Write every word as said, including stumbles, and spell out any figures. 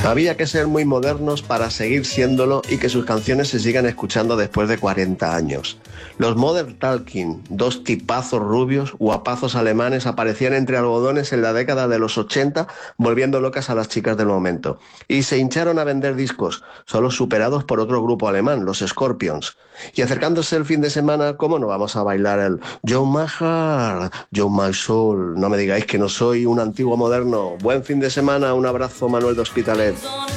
Había que ser muy modernos para seguir siéndolo y que sus canciones se sigan escuchando después de cuarenta años. Los Modern Talking, dos tipazos rubios, guapazos alemanes, aparecían entre algodones en la década de los ochenta, volviendo locas a las chicas del momento. Y se hincharon a vender discos, solo superados por otro grupo alemán, los Scorpions. Y acercándose el fin de semana, ¿cómo no vamos a bailar el Joe My Heart, Joe My Soul? No me digáis que no soy un antiguo moderno. Buen fin de semana, un abrazo, Manuel de Hospitalet.